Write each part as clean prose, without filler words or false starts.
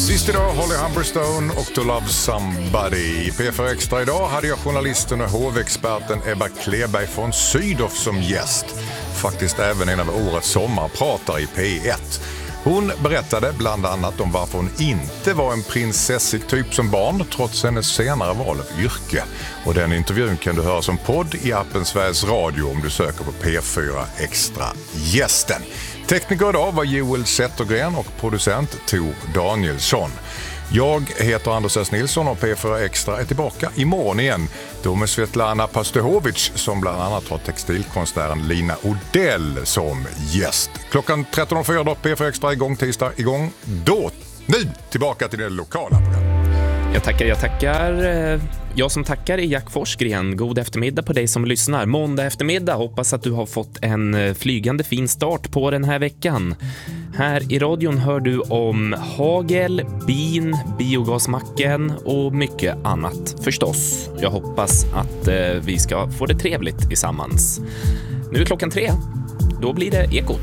Sist idag Holly Humberstone och To Love Somebody. I P4 Extra idag hade jag journalisten och hovexperten Ebba Kleberg från Sydow som gäst. Faktiskt även en av årets sommarpratare i P1. Hon berättade bland annat om varför hon inte var en prinsessig typ som barn trots hennes senare val av yrke. Och den intervjun kan du höra som podd i appen Sveriges Radio om du söker på P4 Extra gästen. Tekniker idag var Joel Zettergren och producent Tor Danielsson. Jag heter Anders S. Nilsson och P4 Extra är tillbaka imorgon igen. Då med Svetlana Pastohovic som bland annat har textilkonstnären Lina Odell som gäst. Klockan 13.04 då P4 Extra igång, tisdag igång. Då, nu tillbaka till det lokala programmet. Jag tackar. Jag som tackar är Jack Forsgren. God eftermiddag på dig som lyssnar. Måndag eftermiddag. Hoppas att du har fått en flygande fin start på den här veckan. Här i radion hör du om hagel, bin, biogasmacken och mycket annat förstås. Jag hoppas att vi ska få det trevligt tillsammans. Nu är klockan 3. Då blir det Ekot.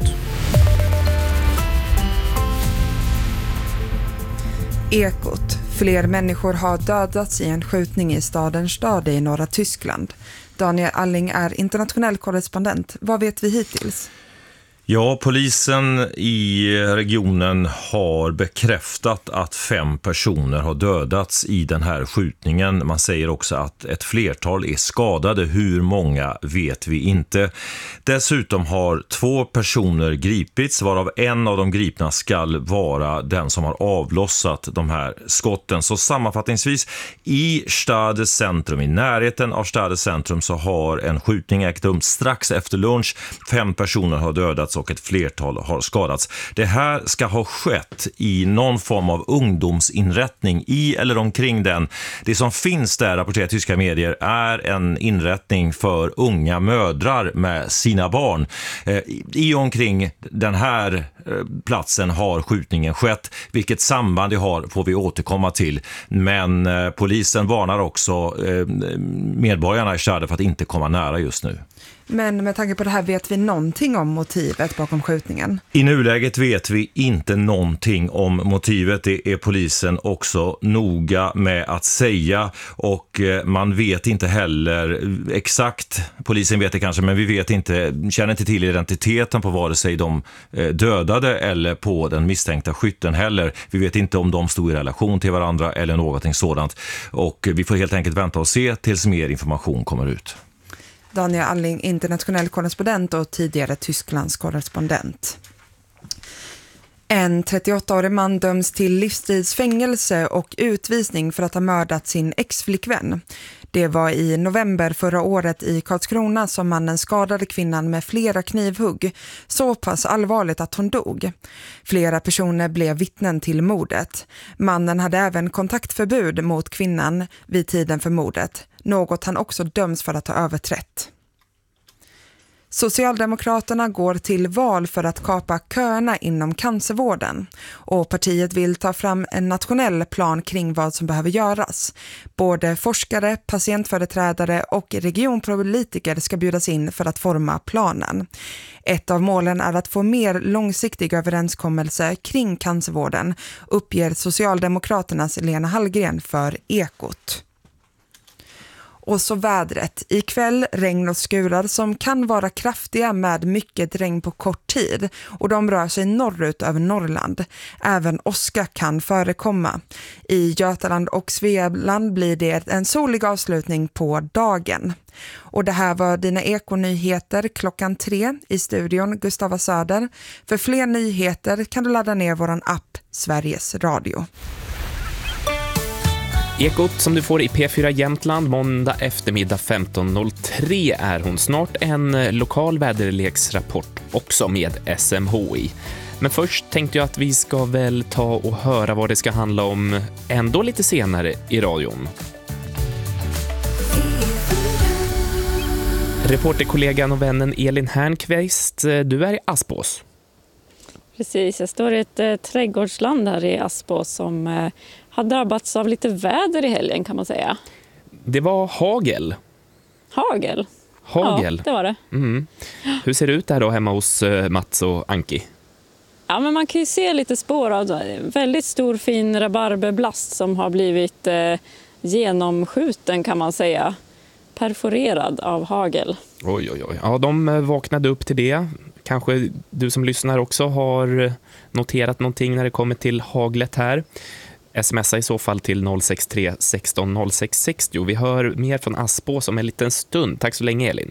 Ekot. Fler människor har dödats i en skjutning i staden Stade i norra Tyskland. Daniel Alling är internationell korrespondent. Vad vet vi hittills? Ja, polisen i regionen har bekräftat att 5 personer har dödats i den här skjutningen. Man säger också att ett flertal är skadade. Hur många vet vi inte. Dessutom har 2 personer gripits, varav en av de gripna ska vara den som har avlossat de här skotten. Så sammanfattningsvis, i Stades centrum, i närheten av Stades centrum, så har en skjutning ägt rum strax efter lunch. 5 personer har dödats och ett flertal har skadats. Det här ska ha skett i någon form av ungdomsinrättning i eller omkring den. Det som finns där, rapporterar tyska medier, är en inrättning för unga mödrar med sina barn. I och omkring den här platsen har skjutningen skett. Vilket samband det har får vi återkomma till. Men polisen varnar också medborgarna i Stade för att inte komma nära just nu. Men med tanke på det här, vet vi någonting om motivet bakom skjutningen? I nuläget vet vi inte någonting om motivet. Det är polisen också noga med att säga, och man vet inte heller exakt, polisen vet det kanske, men vi vet inte, känner inte till identiteten på vare sig de dödade eller på den misstänkta skytten heller. Vi vet inte om de stod i relation till varandra eller någonting sådant, och vi får helt enkelt vänta och se tills mer information kommer ut. Daniel Alling, internationell korrespondent och tidigare Tysklands korrespondent. En 38-årig man döms till livstidsfängelse och utvisning för att ha mördat sin ex-flickvän. Det var i november förra året i Karlskrona som mannen skadade kvinnan med flera knivhugg, så pass allvarligt att hon dog. Flera personer blev vittnen till mordet. Mannen hade även kontaktförbud mot kvinnan vid tiden för mordet, något han också döms för att ha överträtt. Socialdemokraterna går till val för att kapa köerna inom cancervården, och partiet vill ta fram en nationell plan kring vad som behöver göras. Både forskare, patientföreträdare och regionpolitiker ska bjudas in för att forma planen. Ett av målen är att få mer långsiktig överenskommelse kring cancervården, uppger Socialdemokraternas Lena Hallgren för Ekot. Och så vädret. Ikväll regn och skurar som kan vara kraftiga med mycket regn på kort tid, och de rör sig norrut över Norrland. Även åska kan förekomma. I Götaland och Svealand blir det en solig avslutning på dagen. Och det här var dina Ekonyheter klockan 3 i studion Gustava Söder. För fler nyheter kan du ladda ner våran app Sveriges Radio. Ekot som du får i P4 Jämtland måndag eftermiddag 15.03 är hon snart en lokal väderleksrapport också med SMHI. Men först tänkte jag att vi ska väl ta och höra vad det ska handla om ändå lite senare i radion. Reporterkollegan och vännen Elin Härnqvist, du är i Aspås. Precis, jag står i ett trädgårdsland här i Aspås som har drabbats av lite väder i helgen kan man säga. Det var hagel. Hagel? Hagel? Ja, det var det. Mm. Hur ser det ut där då hemma hos Mats och Anki? Ja, men man kan ju se lite spår av en väldigt stor fin rabarberblast som har blivit genomskjuten kan man säga. Perforerad av hagel. Oj. Ja, de vaknade upp till det. Kanske du som lyssnar också har noterat någonting när det kommer till haglet här. Smsa i så fall till 063 16 06 60. Vi hör mer från Aspås om en liten stund. Tack så länge, Elin.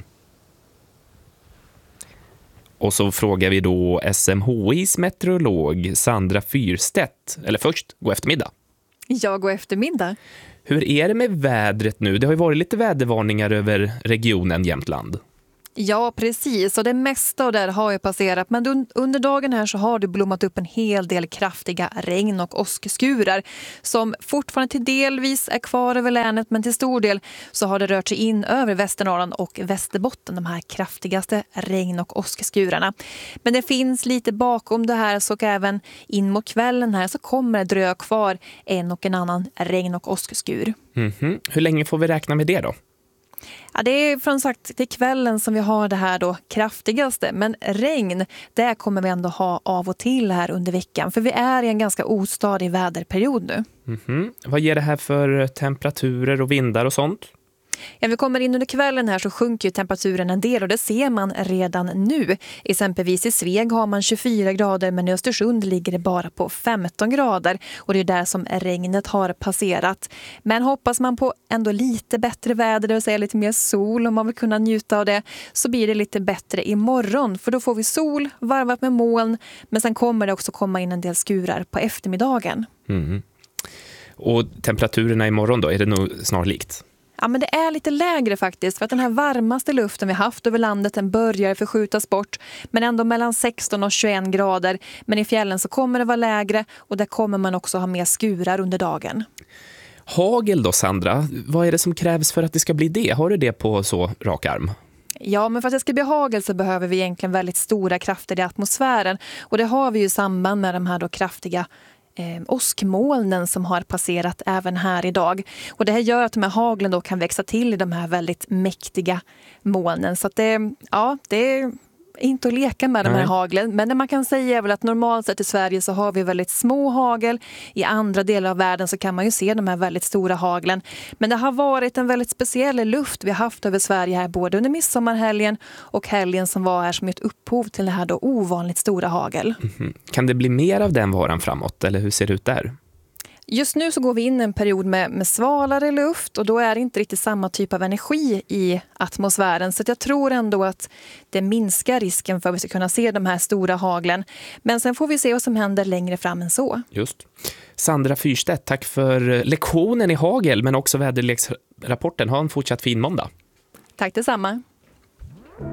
Och så frågar vi då SMHIs meteorolog Sandra Fyrstedt. Eller först, god eftermiddag. Ja, god eftermiddag. Hur är det med vädret nu? Det har ju varit lite vädervarningar över regionen Jämtland. Ja, precis. Och det mesta av det har ju passerat. Men under dagen här så har det blommat upp en hel del kraftiga regn- och åskskurar som fortfarande till delvis är kvar över länet. Men till stor del så har det rört sig in över Västernorrland och Västerbotten, de här kraftigaste regn- och åskskurarna. Men det finns lite bakom det här, så även in mot kvällen här så kommer det dröja kvar en och en annan regn- och åskskur. Hur länge får vi räkna med det då? Ja, det är från sagt till kvällen som vi har det här då kraftigaste. Men regn, det kommer vi ändå ha av och till här under veckan. För vi är i en ganska ostadig väderperiod nu. Vad ger det här för temperaturer och vindar och sånt? Ja, vi kommer in under kvällen här så sjunker ju temperaturen en del och det ser man redan nu. Exempelvis i Sveg har man 24 grader men i Östersund ligger det bara på 15 grader. Och det är där som regnet har passerat. Men hoppas man på ändå lite bättre väder, det vill säga lite mer sol om man vill kunna njuta av det, så blir det lite bättre imorgon. För då får vi sol varvat med moln, men sen kommer det också komma in en del skurar på eftermiddagen. Och temperaturerna imorgon då, är det nog snarlikt? Ja, men det är lite lägre faktiskt, för att den här varmaste luften vi haft över landet, den börjar förskjutas bort, men ändå mellan 16 och 21 grader. Men i fjällen så kommer det vara lägre och där kommer man också ha mer skurar under dagen. Hagel då, Sandra, vad är det som krävs för att det ska bli det? Har du det på så rak arm? Ja, men för att det ska bli hagel så behöver vi egentligen väldigt stora krafter i atmosfären. Och det har vi ju i samband med de här då kraftiga åskmolnen som har passerat även här idag. Och det här gör att de här haglen då kan växa till i de här väldigt mäktiga molnen. Så att det är inte att leka med de här haglen. Men det man kan säga är väl att normalt sett i Sverige så har vi väldigt små hagel. I andra delar av världen så kan man ju se de här väldigt stora haglen. Men det har varit en väldigt speciell luft vi har haft över Sverige här både under midsommarhelgen och helgen som var här som ett upphov till det här då ovanligt stora hagel. Kan det bli mer av den varan framåt eller hur ser det ut där? Just nu så går vi in en period med svalare luft och då är det inte riktigt samma typ av energi i atmosfären. Så att jag tror ändå att det minskar risken för att vi ska kunna se de här stora haglen. Men sen får vi se vad som händer längre fram än så. Just. Sandra Fyrstedt, tack för lektionen i hagel men också väderleksrapporten. Ha en fortsatt fin måndag. Tack detsamma.